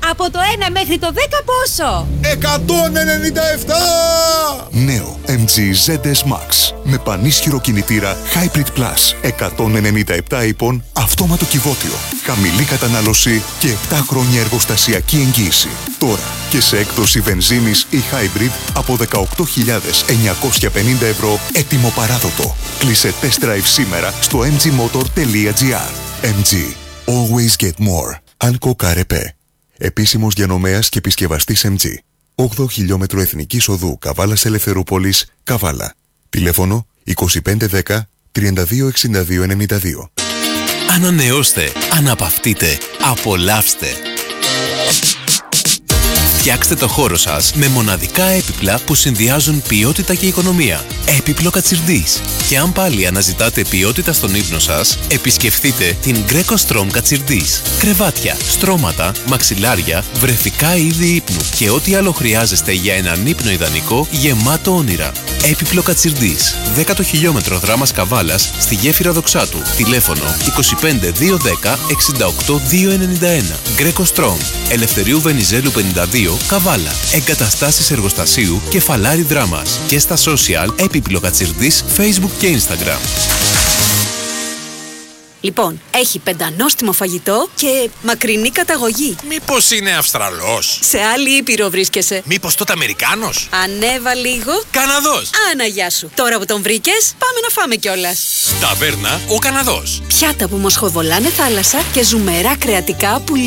Από το 1 μέχρι το 10 πόσο? 197! Νέο MG ZS Max με πανίσχυρο κινητήρα Hybrid Plus. 197 ύπων, αυτόματο κυβότιο, χαμηλή κατανάλωση και 7 χρόνια εργοστασιακή εγγύηση. Τώρα και σε έκδοση βενζίνης ή hybrid από 18.950 ευρώ, έτοιμο παράδοτο. Κλείσε test drive σήμερα στο mgmotor.gr. MG. Always get more. Alco Carepé. Επίσημος διανομέας και επισκευαστής MG. 8 χιλιόμετρο Εθνικής Οδού Καβάλας Ελευθερούπολης, Καβάλα. Τηλέφωνο 2510 326292. Ανανεώστε, αναπαυτείτε, απολαύστε. Φτιάξτε το χώρο σας με μοναδικά έπιπλα που συνδυάζουν ποιότητα και οικονομία. Έπιπλο Κατσιρντής. Και αν πάλι αναζητάτε ποιότητα στον ύπνο σας, επισκεφτείτε την Greco Strom Κατσιρντής. Κρεβάτια, στρώματα, μαξιλάρια, βρεφικά είδη ύπνου και ό,τι άλλο χρειάζεστε για έναν ύπνο ιδανικό γεμάτο όνειρα. Έπιπλο Κατσιρντής. 10ο χιλιόμετρο δράμας Καβάλας, στη γέφυρα Δοξάτου. Τηλέφωνο 25 210 68 291. Greco Strom. Ελευθερίου Βενιζέλου 52, Καβάλα. Εγκαταστάσεις εργοστασίου Κεφαλάρι Δράμας. Και στα social Έπιπλο Κατσιρντής, Facebook και Instagram. Λοιπόν, έχει πεντανόστιμο φαγητό και μακρινή καταγωγή. Μήπως είναι Αυστραλός? Σε άλλη ήπειρο βρίσκεσαι. Μήπως τότε Αμερικάνος? Ανέβα λίγο. Καναδός? Άνα, γεια σου. Τώρα που τον βρήκες, πάμε να φάμε κιόλας. Ταβέρνα ο Καναδός. Πιάτα που μοσχοβολάνε θάλασσα και ζουμερά κρεατικά που